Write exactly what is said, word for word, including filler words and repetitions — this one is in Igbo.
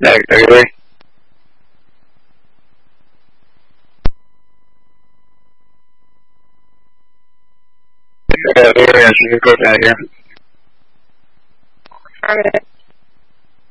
Next, everybody. Yeah, there is. You can go down here. Alright.